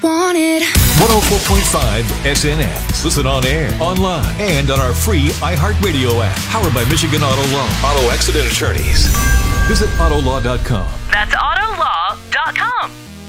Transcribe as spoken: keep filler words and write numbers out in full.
Want it. one oh four point five S N X. Listen on air, online, and on our free iHeartRadio app. Powered by Michigan Auto Law. Auto Accident Attorneys. Visit Auto Law dot com. That's Auto Law dot com.